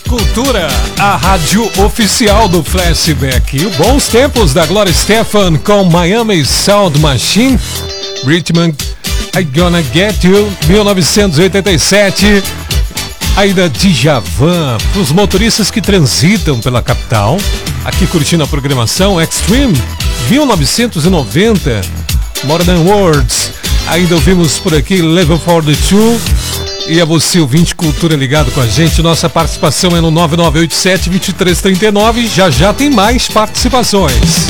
Cultura, a rádio oficial do Flashback. E bons tempos da Gloria Estefan com Miami Sound Machine, Rhythm I Gonna Get You, 1987. Ainda Djavan, para os motoristas que transitam pela capital. Aqui curtindo a programação Extreme, 1990. Modern Words. Ainda ouvimos por aqui Level 42. E a você, ouvinte Cultura, ligado com a gente. Nossa participação é no 9987-2339. Já tem mais participações.